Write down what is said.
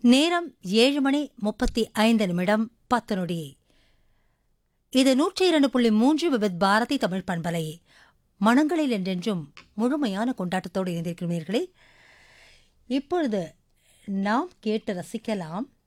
நேரம் 7:35 இது 102.3 விவித் பாரதி தமிழ் பண்பலை. மனங்களில் என்றென்றும் முழுமையான கொண்டாட்டத்தோடு இணைந்திருக்கிறீர்களே. இப்பொழுது நாம் கேட்டு ரசிக்கலாம்